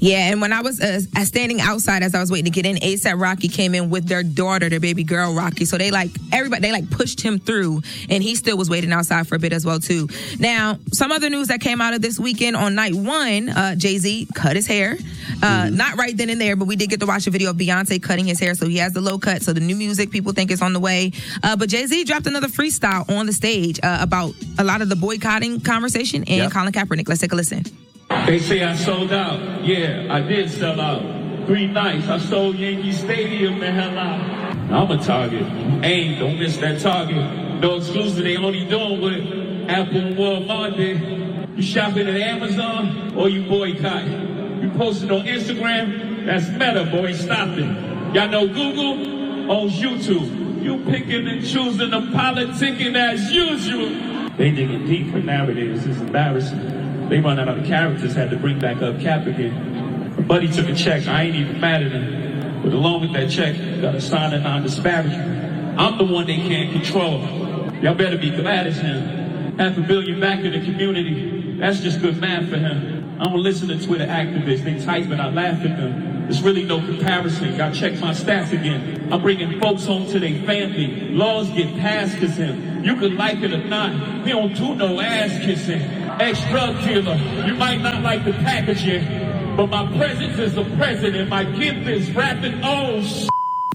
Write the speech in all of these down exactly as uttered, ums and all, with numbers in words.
Yeah, and when I was uh, standing outside as I was waiting to get in, A$AP Rocky came in with their daughter, their baby girl, Rocky. So they like, everybody, they like pushed him through, and he still was waiting outside for a bit as well, too. Now, some other news that came out of this weekend on night one, uh, Jay-Z cut his hair. Uh, mm-hmm. Not right then and there, but we did get to watch a video of Beyonce cutting his hair, so he has the low cut, so the new music, people think it's on the way. Uh, but Jay-Z dropped another freestyle on the stage uh, about a lot of the boycotting conversation and yep. Colin Kaepernick. Let's take a listen. They say I sold out. Yeah, I did sell out. Three nights, I sold Yankee Stadium the hell out. I'm a target. Aim, don't miss that target. No exclusive, they only doing what Apple and Walmart did. You shopping at Amazon or you boycott? You posted on Instagram? That's Meta, boy, stop it. Y'all know Google owns YouTube. You picking and choosing the politicking as usual. They digging deep for narratives. It's embarrassing. They run out of characters, had to bring back up Cap again. My buddy took a check, I ain't even mad at him. But along with that check, got a sign of non-disparity. I'm the one they can't control. Y'all better be glad it's him. Half a billion back in the community, that's just good math for him. I don't listen to Twitter activists, they type and I laugh at them. There's really no comparison, y'all check my stats again. I'm bringing folks home to their family. Laws get passed cause him. You could like it or not, we don't do no ass kissing. Ex-drug dealer, you might not like the packaging, but my presence is the president. My gift is rapping. Oh, sh-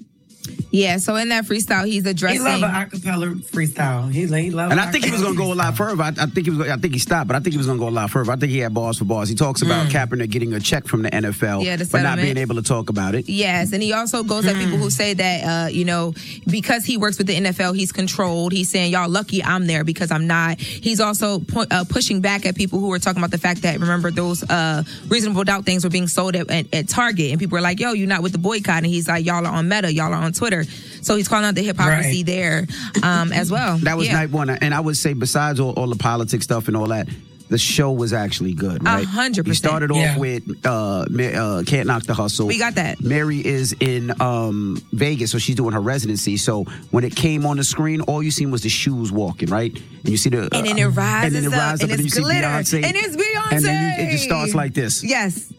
Yeah, so in that freestyle, he's addressing. He love an acapella freestyle. He, he love. And I think he was going to go a lot further. I, I think he was. I think he stopped, but I think he was going to go a lot further. I think he had bars for bars. He talks about mm. Kaepernick getting a check from the N F L, yeah, but not being able to talk about it. Yes, and he also goes mm. at people who say that, uh, you know, because he works with the N F L, he's controlled. He's saying, y'all lucky I'm there because I'm not. He's also pu- uh, pushing back at people who are talking about the fact that, remember, those uh, reasonable doubt things were being sold at, at, at Target, and people were like, yo, you're not with the boycott. And he's like, y'all are on Meta, y'all are on Twitter. So he's calling out the hypocrisy right. there um, as well. That was yeah. night one. And I would say, besides all, all the politics stuff and all that, the show was actually good, right? A hundred percent. He started off yeah. with uh, uh, Can't Knock the Hustle. We got that. Mary is in um, Vegas, so she's doing her residency. So when it came on the screen, all you seen was the shoes walking, right? And you see the... Uh, and then it rises and then it rises up, up, and, and, and it's you glitter, see Beyonce. and it's Beyonce. And then you, it just starts like this. Yes.